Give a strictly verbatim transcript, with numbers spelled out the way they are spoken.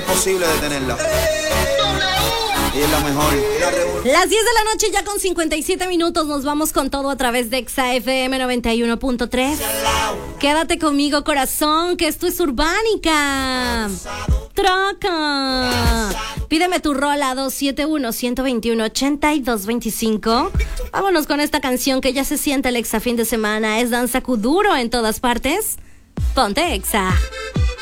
imposible detenerla. Y es la mejor. Las diez de la noche ya con cincuenta y siete minutos. Nos vamos con todo a través de Exa F M noventa y uno punto tres. Quédate conmigo, corazón, que esto es Urbánica. Troca. Pídeme tu rola dos siete uno, uno dos uno, ocho dos dos cinco. Vámonos con esta canción que ya se siente el Exa fin de semana. Es Danza Kuduro en todas partes. Ponte Exa.